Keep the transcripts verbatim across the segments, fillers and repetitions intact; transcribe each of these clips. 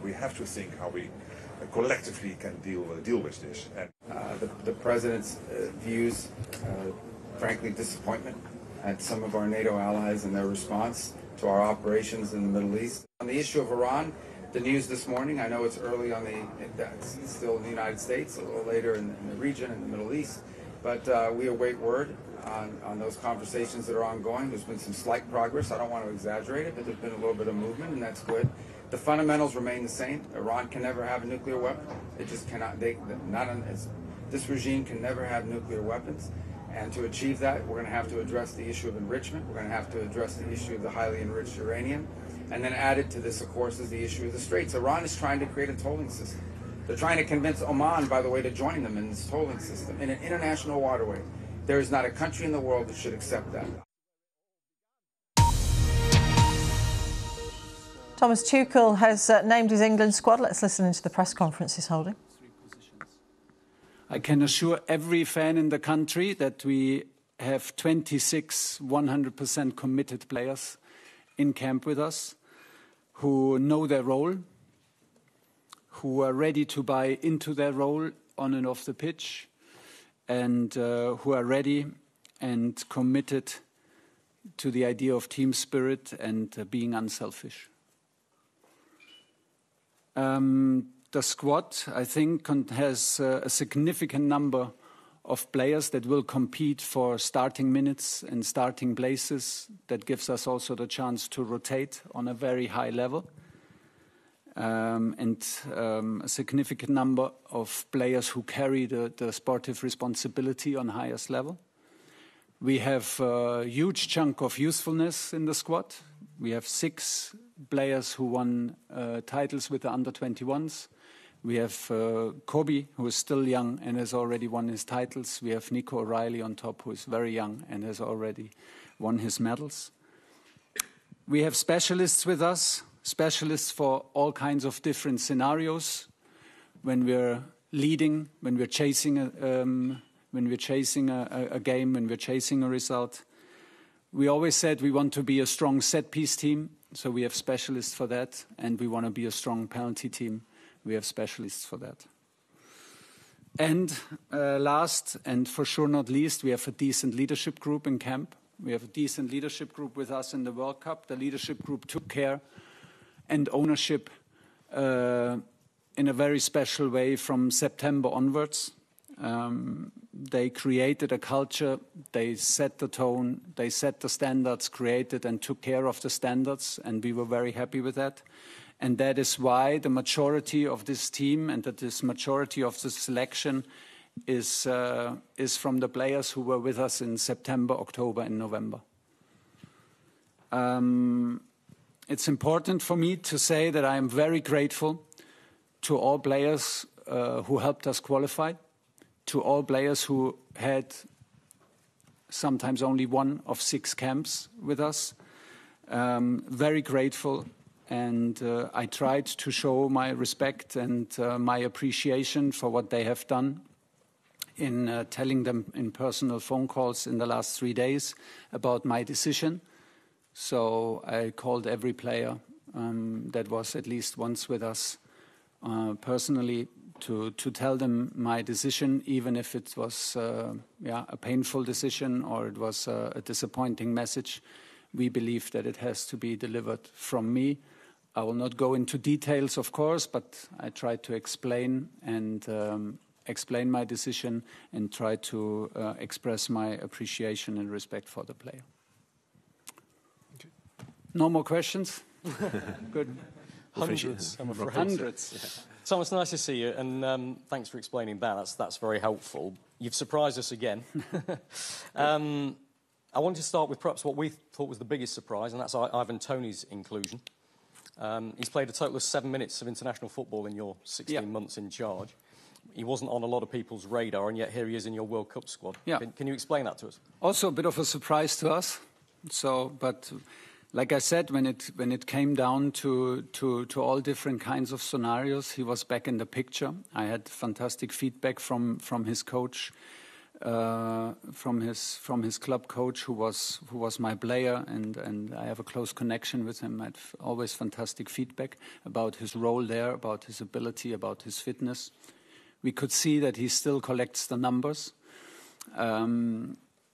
we have to think how we uh, collectively can deal uh, deal with this. And uh, the, the President's uh, views, uh, frankly, disappointment at some of our NATO allies and their response to our operations in the Middle East. On the issue of Iran, the news this morning, I know it's early on the, it's still in the United States, a little later in, in the region, in the Middle East, but uh, we await word on, on those conversations that are ongoing. There's been some slight progress. I don't want to exaggerate it, but there's been a little bit of movement, and that's good. The fundamentals remain the same. Iran can never have a nuclear weapon. It just cannot, they, not on, this regime can never have nuclear weapons. And to achieve that, we're going to have to address the issue of enrichment. We're going to have to address the issue of the highly enriched uranium. And then added to this, of course, is the issue of the Straits. Iran is trying to create a tolling system. They're trying to convince Oman, by the way, to join them in this tolling system in an international waterway. There is not a country in the world that should accept that. Thomas Tuchel has uh, named his England squad. Let's listen into the press conference he's holding. I can assure every fan in the country that we have twenty-six one hundred percent committed players in camp with us who know their role, who are ready to buy into their role on and off the pitch, and uh, who are ready and committed to the idea of team spirit and uh, being unselfish. Um, The squad, I think, has uh, a significant number of players that will compete for starting minutes and starting places. That gives us also the chance to rotate on a very high level. Um, and um, a significant number of players who carry the, the sportive responsibility on highest level. We have a huge chunk of usefulness in the squad. We have six players who won uh, titles with the under twenty-ones. We have uh, Kobe, who is still young and has already won his titles. We have Nico O'Reilly on top, who is very young and has already won his medals. We have specialists with us, specialists for all kinds of different scenarios. When we're leading, when we're chasing a, um, when we're chasing a, a game, when we're chasing a result. We always said we want to be a strong set-piece team, so we have specialists for that, and we want to be a strong penalty team. We have specialists for that. And uh, last, and for sure not least, we have a decent leadership group in camp. We have a decent leadership group with us in the World Cup. The leadership group took care and ownership uh, in a very special way from September onwards. Um, they created a culture, they set the tone, they set the standards, created and took care of the standards, and we were very happy with that. And that is why the majority of this team and that this majority of the selection is, uh, is from the players who were with us in September, October and November. Um, it's important for me to say that I am very grateful to all players uh, who helped us qualify, to all players who had sometimes only one of six camps with us. Um, very grateful. And uh, I tried to show my respect and uh, my appreciation for what they have done in uh, telling them in personal phone calls in the last three days about my decision. So I called every player um, that was at least once with us uh, personally to, to tell them my decision, even if it was uh, yeah, a painful decision or it was a, a disappointing message. We believe that it has to be delivered from me. I will not go into details, of course, but I tried to explain and um, explain my decision and try to uh, express my appreciation and respect for the player. Okay. No more questions? Good. Hundreds, I'm afraid. Hundreds. Yeah. Thomas, nice to see you, and um, thanks for explaining that. That's, that's very helpful. You've surprised us again. um, I want to start with perhaps what we thought was the biggest surprise, and that's Ivan Toney's inclusion. Um, he's played a total of seven minutes of international football in your sixteen yeah. months in charge. He wasn't on a lot of people's radar, and yet here he is in your World Cup squad. Yeah. Can, can you explain that to us? Also a bit of a surprise to us. So, but like I said, when it when it came down to to to all different kinds of scenarios, he was back in the picture. I had fantastic feedback from from his coach uh, from his from his club coach, who was who was my player, and and I have a close connection with him. I had always fantastic feedback about his role there, about his ability, about his fitness. We could see that he still collects the numbers. Um,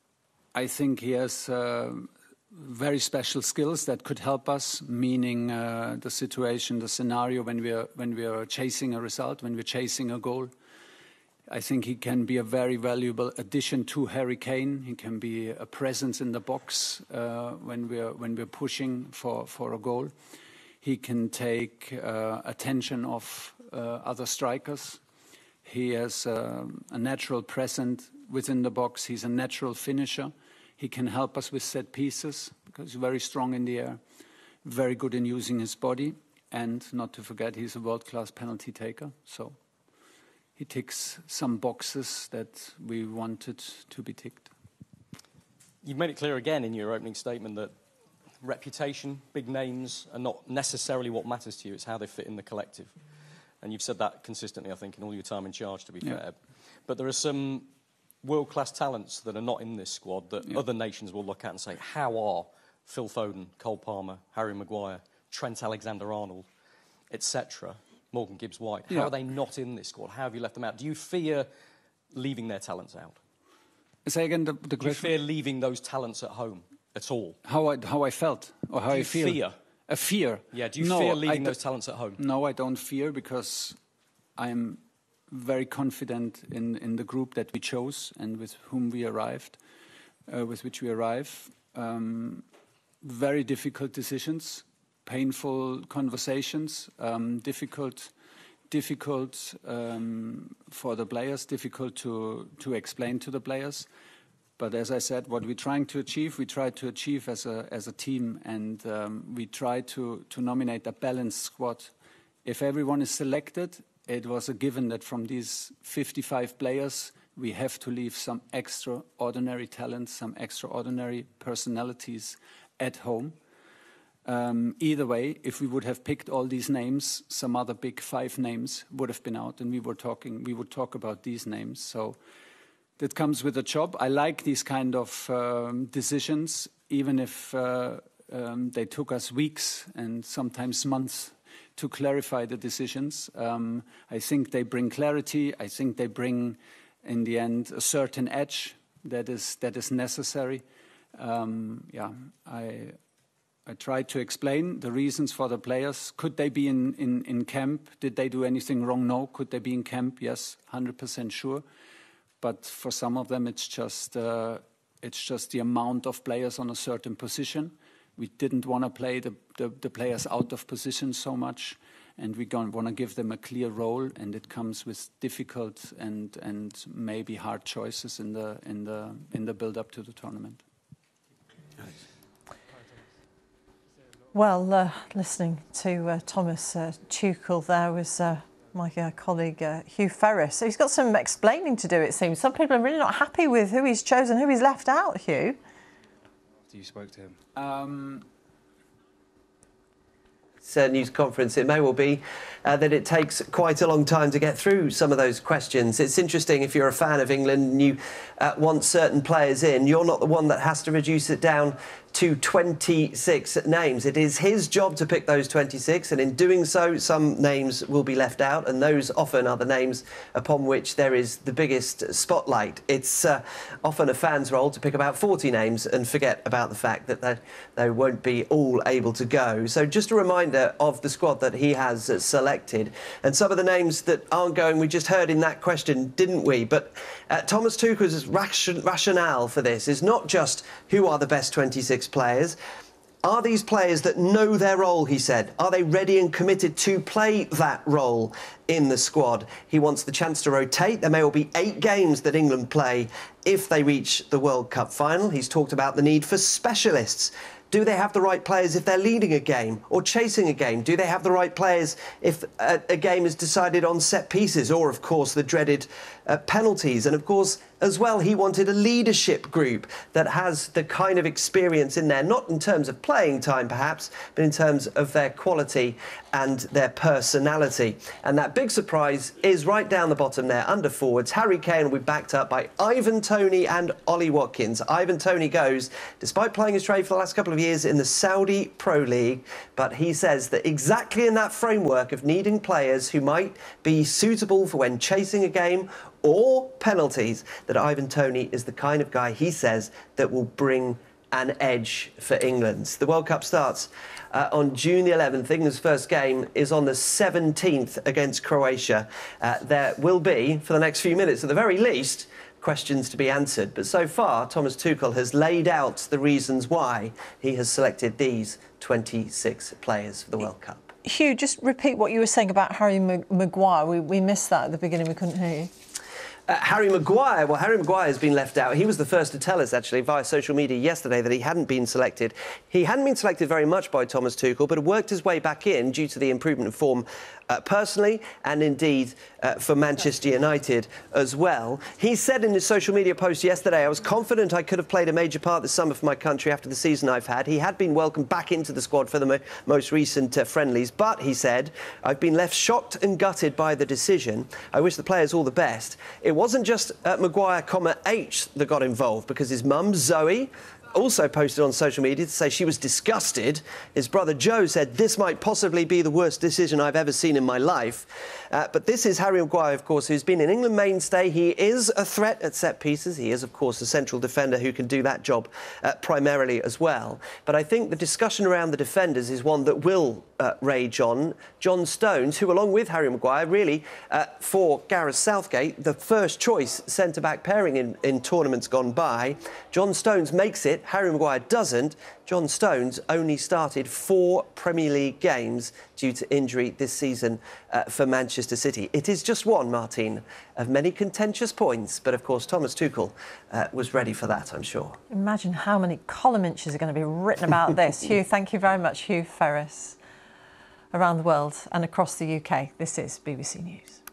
I think he has uh, very special skills that could help us, meaning uh, the situation, the scenario when we are when we are chasing a result, when we're chasing a goal. I think he can be a very valuable addition to Harry Kane. He can be a presence in the box uh, when we're when we're pushing for for a goal. He can take uh, attention of uh, other strikers. He has uh, a natural presence within the box. He's a natural finisher. He can help us with set pieces because he's very strong in the air, very good in using his body, and not to forget, he's a world-class penalty taker. So he ticks some boxes that we wanted to be ticked. You've made it clear again in your opening statement that reputation, big names are not necessarily what matters to you. It's how they fit in the collective. And you've said that consistently, I think, in all your time in charge, to be Yeah. fair. But there are some world-class talents that are not in this squad that Yeah. other nations will look at and say, how are Phil Foden, Cole Palmer, Harry Maguire, Trent Alexander-Arnold, et cetera, Morgan Gibbs-White, how Yeah. are they not in this squad? How have you left them out? Do you fear leaving their talents out? Say again the, the Do you question. fear leaving those talents at home at all? How I how I felt or how Do I you feel. fear? A fear. Yeah, do you no, fear I leaving do- those talents at home? No, I don't fear because I'm very confident in, in the group that we chose and with whom we arrived, uh, with which we arrive. Um, very difficult decisions, painful conversations, um, difficult, difficult um, for the players, difficult to to explain to the players. But as I said, what we're trying to achieve, we try to achieve as a as a team, and um, we try to to nominate a balanced squad. If everyone is selected, it was a given that from these fifty-five players, we have to leave some extraordinary talents, some extraordinary personalities at home. Um, either way, if we would have picked all these names, some other big five names would have been out, and we were talking. We would talk about these names. So that comes with a job. I like these kind of um, decisions, even if uh, um, they took us weeks and sometimes months to clarify the decisions. Um, I think they bring clarity. I think they bring, in the end, a certain edge that is that is necessary. Um, yeah, I I tried to explain the reasons for the players. Could they be in, in, in camp? Did they do anything wrong? No. Could they be in camp? Yes, one hundred percent sure. But for some of them, it's just uh, it's just the amount of players on a certain position. We didn't want to play the, the, the players out of position so much, and we want to give them a clear role. And it comes with difficult and and maybe hard choices in the in the in the build up to the tournament. Well, uh, listening to uh, Thomas uh, Tuchel, there was uh, my uh, colleague uh, Hugh Ferris. So he's got some explaining to do, it seems. Some people are really not happy with who he's chosen, who he's left out, Hugh. After you spoke to him. Um, Uh, news conference, it may well be uh, that it takes quite a long time to get through some of those questions. It's interesting, if you're a fan of England and you uh, want certain players in, you're not the one that has to reduce it down to twenty-six names. It is his job to pick those twenty-six, and in doing so, some names will be left out, and those often are the names upon which there is the biggest spotlight. It's uh, often a fan's role to pick about forty names and forget about the fact that they, they won't be all able to go. So just a reminder of the squad that he has uh, selected, and some of the names that aren't going, we just heard in that question, didn't we? But uh, Thomas Tuchel's ration rationale for this is not just who are the best twenty-six players. Are these players that know their role, he said? Are they ready and committed to play that role in the squad? He wants the chance to rotate. There may well be eight games that England play if they reach the World Cup final. He's talked about the need for specialists. Do they have the right players if they're leading a game or chasing a game? Do they have the right players if a, a game is decided on set pieces? Or, of course, the dreaded uh, penalties. And of course, as well, he wanted a leadership group that has the kind of experience in there, not in terms of playing time perhaps, but in terms of their quality and their personality. And that big surprise is right down the bottom there, under forwards. Harry Kane will be backed up by Ivan Toney and Ollie Watkins. Ivan Toney goes, despite playing his trade for the last couple of years in the Saudi Pro League, but he says that exactly in that framework of needing players who might be suitable for when chasing a game or penalties, that Ivan Toney is the kind of guy, he says, that will bring an edge for England. The World Cup starts uh, on June the eleventh. England's first game is on the seventeenth against Croatia. Uh, there will be, for the next few minutes at the very least, questions to be answered. But so far, Thomas Tuchel has laid out the reasons why he has selected these twenty-six players for the World Cup. Hugh, just repeat what you were saying about Harry Maguire. We, we missed that at the beginning. We couldn't hear you. Uh, Harry Maguire, well, Harry Maguire has been left out. He was the first to tell us, actually, via social media yesterday that he hadn't been selected. He hadn't been selected very much by Thomas Tuchel, but had worked his way back in due to the improvement of form uh, personally and indeed uh, for Manchester United as well. He said in his social media post yesterday, I was confident I could have played a major part this summer for my country after the season I've had. He had been welcomed back into the squad for the mo most recent uh, friendlies, but, he said, I've been left shocked and gutted by the decision. I wish the players all the best. It wasn't just uh, Maguire, comma, H that got involved, because his mum, Zoe, also posted on social media to say she was disgusted. His brother Joe said, this might possibly be the worst decision I've ever seen in my life. Uh, but this is Harry Maguire, of course, who's been an England mainstay. He is a threat at set pieces. He is, of course, a central defender who can do that job uh, primarily as well. But I think the discussion around the defenders is one that will uh, rage on. John Stones, who, along with Harry Maguire, really, uh, for Gareth Southgate, the first choice centre-back pairing in, in tournaments gone by. John Stones makes it. Harry Maguire doesn't. John Stones only started four Premier League games due to injury this season uh, for Manchester City. It is just one, Martine, of many contentious points, but of course Thomas Tuchel uh, was ready for that, I'm sure. Imagine how many column inches are going to be written about this. Hugh, thank you very much. Hugh Ferris. Around the world and across the U K, this is B B C News.